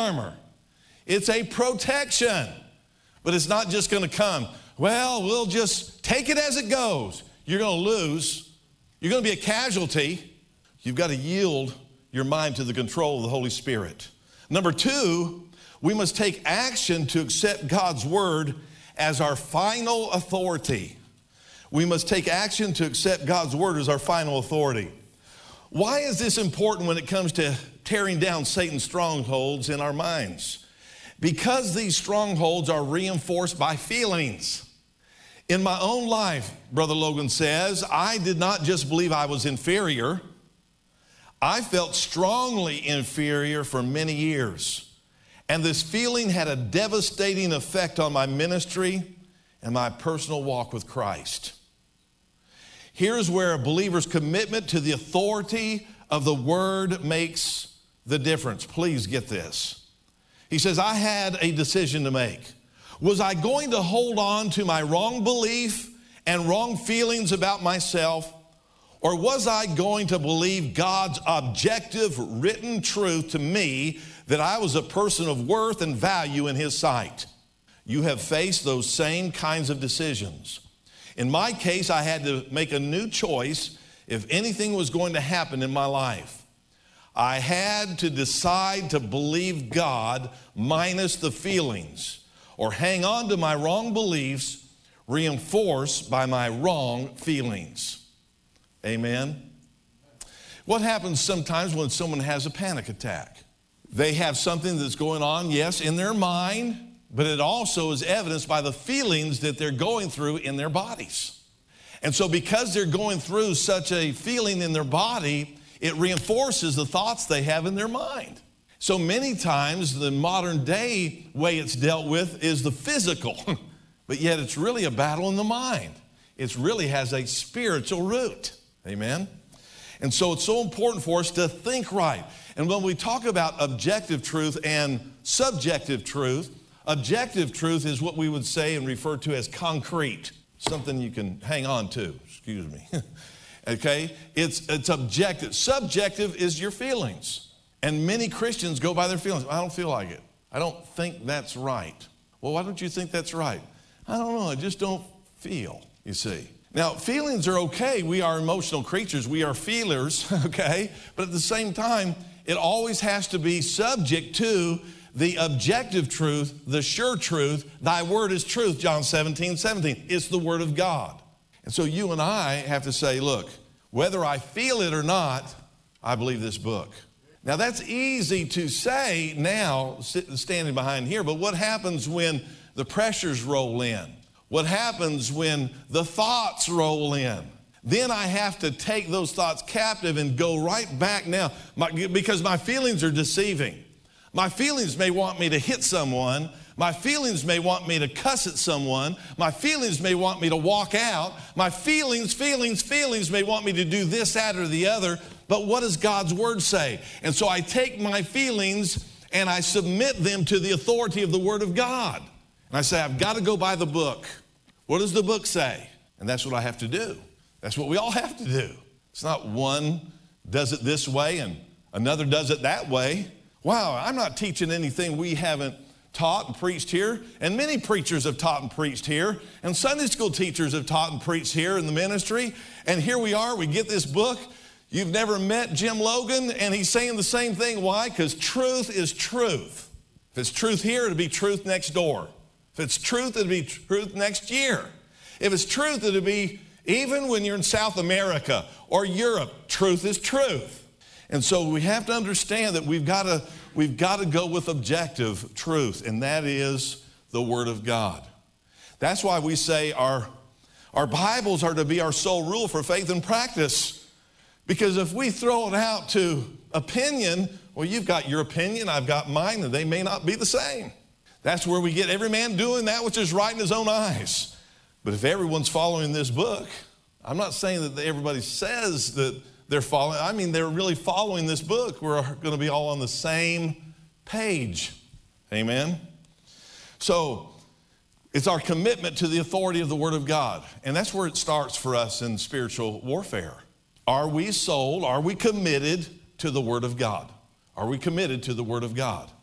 armor. It's a protection. But it's not just going to come, well, we'll just take it as it goes. You're going to lose. You're going to be a casualty. You've got to yield your mind to the control of the Holy Spirit. Number two, we must take action to accept God's word as our final authority. We must take action to accept God's word as our final authority. Why is this important when it comes to tearing down Satan's strongholds in our minds? Because these strongholds are reinforced by feelings. In my own life, Brother Logan says, I did not just believe I was inferior. I felt strongly inferior for many years. And this feeling had a devastating effect on my ministry and my personal walk with Christ. Here's where a believer's commitment to the authority of the word makes the difference. Please get this. He says, I had a decision to make. Was I going to hold on to my wrong belief and wrong feelings about myself, or was I going to believe God's objective written truth to me that I was a person of worth and value in His sight? You have faced those same kinds of decisions. In my case, I had to make a new choice if anything was going to happen in my life. I had to decide to believe God minus the feelings, or hang on to my wrong beliefs reinforced by my wrong feelings. Amen. What happens sometimes when someone has a panic attack? They have something that's going on, yes, in their mind, but it also is evidenced by the feelings that they're going through in their bodies. And so because they're going through such a feeling in their body, it reinforces the thoughts they have in their mind. So many times the modern day way it's dealt with is the physical, but yet it's really a battle in the mind. It really has a spiritual root. Amen? And so it's so important for us to think right. And when we talk about objective truth and subjective truth is what we would say and refer to as concrete, something you can hang on to, excuse me. Okay? It's objective. Subjective is your feelings. And many Christians go by their feelings. I don't feel like it. I don't think that's right. Well, why don't you think that's right? I don't know. I just don't feel, you see. Now, feelings are okay. We are emotional creatures. We are feelers, okay? But at the same time, it always has to be subject to the objective truth, the sure truth. Thy word is truth, John 17:17. It's the word of God. And so you and I have to say, look, whether I feel it or not, I believe this book. Now, that's easy to say now, standing behind here, but what happens when the pressures roll in? What happens when the thoughts roll in? Then I have to take those thoughts captive and go right back now, because my feelings are deceiving. My feelings may want me to hit someone. My feelings may want me to cuss at someone. My feelings may want me to walk out. My feelings may want me to do this, that, or the other. But what does God's word say? And so I take my feelings and I submit them to the authority of the word of God. And I say, I've got to go by the book. What does the book say? And that's what I have to do. That's what we all have to do. It's not one does it this way and another does it that way. Wow, I'm not teaching anything we haven't taught and preached here. And many preachers have taught and preached here. And Sunday school teachers have taught and preached here in the ministry. And here we are, we get this book. You've never met Jim Logan, and he's saying the same thing. Why? Because truth is truth. If it's truth here, it'll be truth next door. If it's truth, it'll be truth next year. If it's truth, it'll be even when you're in South America or Europe, truth is truth. And so we have to understand that we've got to go with objective truth, and that is the Word of God. That's why we say our Bibles are to be our sole rule for faith and practice. Because if we throw it out to opinion, well, you've got your opinion, I've got mine, and they may not be the same. That's where we get every man doing that which is right in his own eyes. But if everyone's following this book, I'm not saying that everybody says that they're following. I mean, they're really following this book. We're going to be all on the same page. Amen? So it's our commitment to the authority of the Word of God. And that's where it starts for us in spiritual warfare. Are we sold? Are we committed to the Word of God? Are we committed to the Word of God?